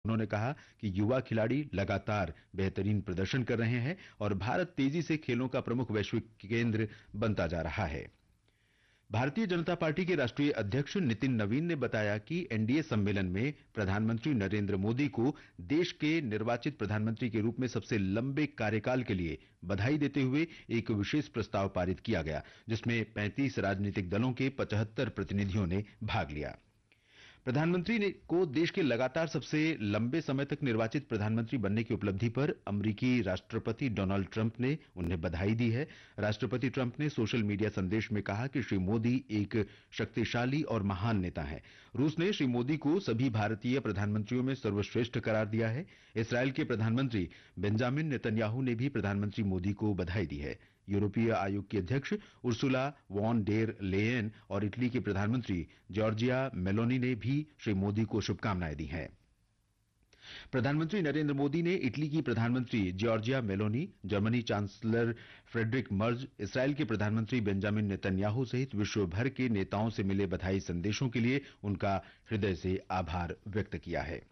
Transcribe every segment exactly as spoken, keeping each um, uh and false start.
उन्होंने कहा कि युवा खिलाड़ी लगातार बेहतरीन प्रदर्शन कर रहे हैं और भारत तेजी से खेलों का प्रमुख वैश्विक केंद्र बनता जा रहा है। भारतीय जनता पार्टी के राष्ट्रीय अध्यक्ष नितिन नवीन ने बताया कि एनडीए सम्मेलन में प्रधानमंत्री नरेंद्र मोदी को देश के निर्वाचित प्रधानमंत्री के रूप में सबसे लंबे कार्यकाल के लिए बधाई देते हुए एक विशेष प्रस्ताव पारित किया गया, जिसमें पैंतीस राजनीतिक दलों के पचहत्तर प्रतिनिधियों ने भाग लिया। प्रधानमंत्री ने को देश के लगातार सबसे लंबे समय तक निर्वाचित प्रधानमंत्री बनने की उपलब्धि पर अमेरिकी राष्ट्रपति डोनाल्ड ट्रंप ने उन्हें बधाई दी है। राष्ट्रपति ट्रंप ने सोशल मीडिया संदेश में कहा कि श्री मोदी एक शक्तिशाली और महान नेता हैं। रूस ने श्री मोदी को सभी भारतीय प्रधानमंत्रियों में सर्वश्रेष्ठ करार दिया है। इसराइल के प्रधानमंत्री बेंजामिन नेतन्याहू ने भी प्रधानमंत्री मोदी को बधाई दी है। यूरोपीय आयोग की अध्यक्ष उर्सुला वॉन डेर लेयन और इटली के प्रधानमंत्री जॉर्जिया मेलोनी ने भी श्री मोदी को शुभकामनाएं दी हैं। प्रधानमंत्री नरेंद्र मोदी ने इटली की प्रधानमंत्री Giorgia Meloni, Germany chancellor Friedrich Merz, Israel के प्रधानमंत्री बेंजामिन नेतन्याहू सहित विश्व भर के नेताओं से मिले बधाई संदेशों के लिए उनका हृदय से आभार व्यक्त किया है।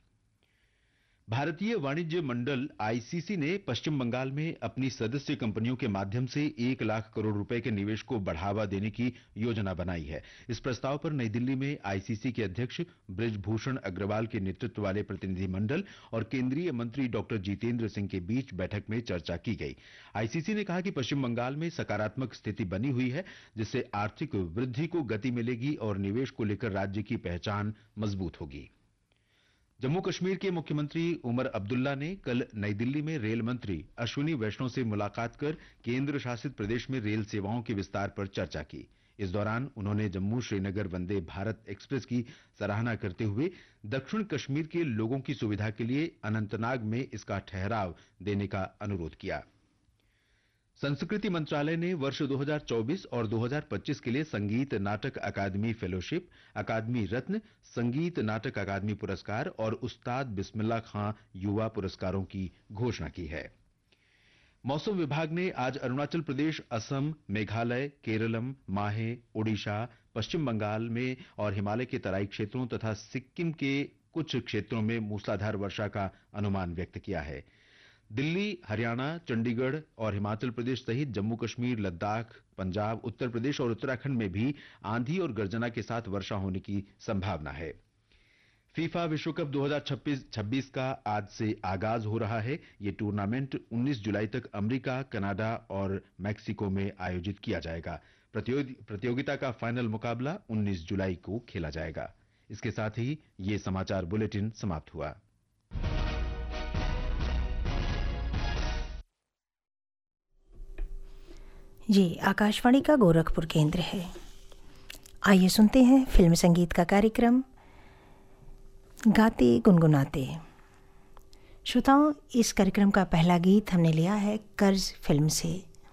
भारतीय वाणिज्य मंडल आईसीसी ने पश्चिम बंगाल में अपनी सदस्य कंपनियों के माध्यम से एक लाख करोड़ रुपए के निवेश को बढ़ावा देने की योजना बनाई है। इस प्रस्ताव पर नई दिल्ली में आईसीसी के अध्यक्ष बृजभूषण अग्रवाल के नेतृत्व वाले प्रतिनिधिमंडल और केंद्रीय मंत्री डॉक्टर जितेंद्र सिंह के बीच बैठक में चर्चा की गई। आईसीसी ने कहा कि पश्चिम बंगाल में सकारात्मक स्थिति बनी हुई है, जिससे आर्थिक वृद्धि को गति मिलेगी और निवेश को लेकर राज्य की पहचान मजबूत होगी। जम्मू कश्मीर के मुख्यमंत्री उमर अब्दुल्ला ने कल नई दिल्ली में रेल मंत्री अश्विनी वैष्णव से मुलाकात कर केंद्र शासित प्रदेश में रेल सेवाओं के विस्तार पर चर्चा की। इस दौरान उन्होंने जम्मू श्रीनगर वंदे भारत एक्सप्रेस की सराहना करते हुए दक्षिण कश्मीर के लोगों की सुविधा के लिए अनंतनाग में इसका ठहराव देने का अनुरोध किया। संस्कृति मंत्रालय ने वर्ष दो हज़ार चौबीस और दो हज़ार पच्चीस के लिए संगीत नाटक अकादमी फेलोशिप, अकादमी रत्न, संगीत नाटक अकादमी पुरस्कार और उस्ताद बिस्मिल्लाह खां युवा पुरस्कारों की घोषणा की है। मौसम विभाग ने आज अरुणाचल प्रदेश, असम, मेघालय, केरलम, माहे, ओडिशा, पश्चिम बंगाल में और हिमालय के तराई क्षेत्रों तथा सिक्किम के कुछ क्षेत्रों में मूसलाधार वर्षा का अनुमान व्यक्त किया है। दिल्ली, हरियाणा, चंडीगढ़ और हिमाचल प्रदेश सहित जम्मू कश्मीर, लद्दाख, पंजाब, उत्तर प्रदेश और उत्तराखंड में भी आंधी और गर्जना के साथ वर्षा होने की संभावना है। फीफा विश्व कप दो हज़ार छब्बीस का आज से आगाज हो रहा है। ये टूर्नामेंट उन्नीस जुलाई तक अमेरिका, कनाडा और मैक्सिको में आयोजित किया जाएगा। प्रतियोगिता का फाइनल मुकाबला उन्नीस जुलाई को खेला जाएगा। इसके साथ ही ये समाचार बुलेटिन समाप्त हुआ। ये आकाशवाणी का गोरखपुर केंद्र है। आइए सुनते हैं फिल्म संगीत का कार्यक्रम गाते गुनगुनाते। श्रोताओं, इस कार्यक्रम का पहला गीत हमने लिया है कर्ज फिल्म से।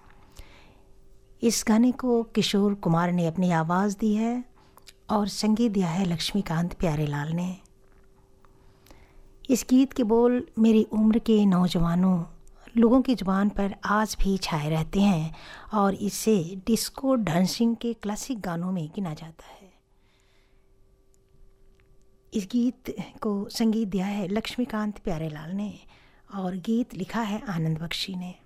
इस गाने को किशोर कुमार ने अपनी आवाज़ दी है और संगीत दिया है लक्ष्मीकांत प्यारेलाल ने। इस गीत के बोल मेरी उम्र के नौजवानों लोगों की जुबान पर आज भी छाए रहते हैं और इसे डिस्को डांसिंग के क्लासिक गानों में गिना जाता है। इस गीत को संगीत दिया है लक्ष्मीकांत प्यारेलाल ने और गीत लिखा है आनंद बख्शी ने।